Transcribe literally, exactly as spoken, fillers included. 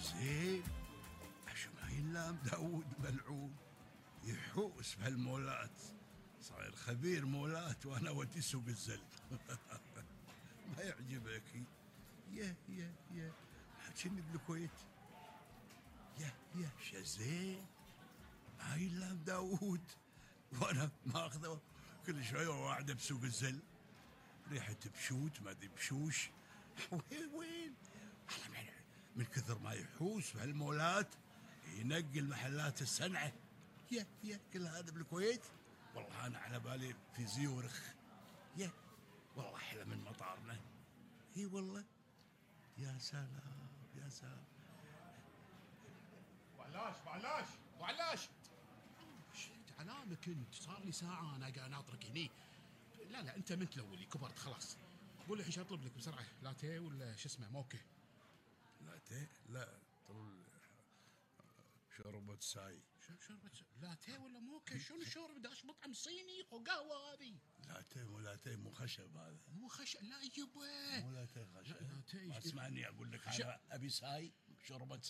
زين عشان ما ينلام داود ملعون يحوس بهالمولات، صاير خبير مولات وانا ودي سوق الزل. ما يعجبك؟ يا يا يا حكيني بالكويت. يا يا شزين ما ينلام داود وانا ماخذه كل شويه وقاعده بسوق الزل، ريحه بشوت ما ادري بشوش. وين وين من كثر ما يحوس بهالمولات ينقل محلات الصنعه. يا يا كل هذا بالكويت؟ والله انا على بالي في زيورخ. يا والله احلى من مطارنا. اي والله. يا سلام يا سلام. وعلاش وعلاش وعلاش شفت علامك انت، صار لي ساعه انا قاعد ناطرك هني. لا لا انت من تلولي كبرت خلاص. قول لي ايش اطلب لك بسرعه، لاتيه ولا شو اسمه موكه؟ لاتيه؟ لا طول شوربة ساي. شو شوربة لاتيه ولا موكه؟ شنو الشوربه؟ داش مطعم صيني وقهوه هذه. لاتيه مو لاتيه مو خشب هذا. مو خشب لا يبا مو لاتيه خشب. لاتيه ما اسمعني اقول لك ش... انا ابي ساي شوربة